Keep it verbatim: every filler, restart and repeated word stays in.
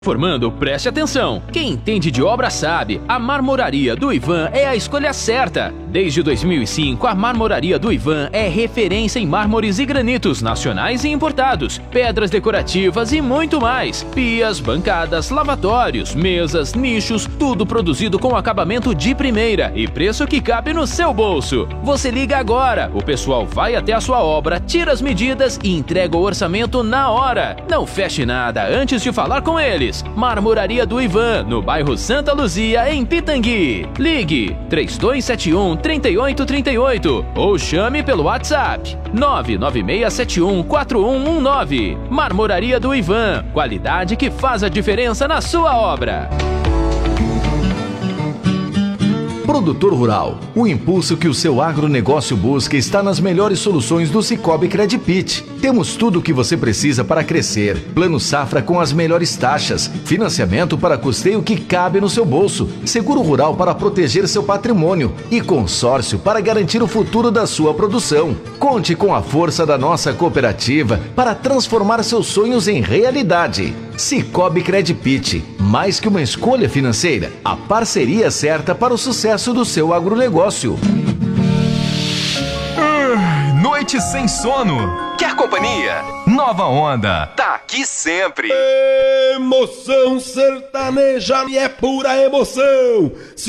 Formando, preste atenção. Quem entende de obra sabe, a Marmoraria do Ivan é a escolha certa. Desde dois mil e cinco, a Marmoraria do Ivan é referência em mármores e granitos nacionais e importados, pedras decorativas e muito mais. Pias, bancadas, lavatórios, mesas, nichos, tudo produzido com acabamento de primeira e preço que cabe no seu bolso. Você liga agora, o pessoal vai até a sua obra, tira as medidas e entrega o orçamento na hora. Não feche nada antes de falar com eles. Marmoraria do Ivan, no bairro Santa Luzia, em Pitangui. Ligue três dois sete um, três oito três oito ou chame pelo WhatsApp nove nove seis sete um, quatro um um nove. Marmoraria do Ivan, qualidade que faz a diferença na sua obra. Produtor Rural, o impulso que o seu agronegócio busca está nas melhores soluções do Cicobi Credipit. Temos tudo o que você precisa para crescer. Plano safra com as melhores taxas, financiamento para custeio que cabe no seu bolso, seguro rural para proteger seu patrimônio e consórcio para garantir o futuro da sua produção. Conte com a força da nossa cooperativa para transformar seus sonhos em realidade. Cicobi Credipit, mais que uma escolha financeira, a parceria certa para o sucesso do seu agronegócio. Uh, noite sem sono. Quer companhia? Nova Onda tá aqui sempre. Emoção sertaneja é pura emoção.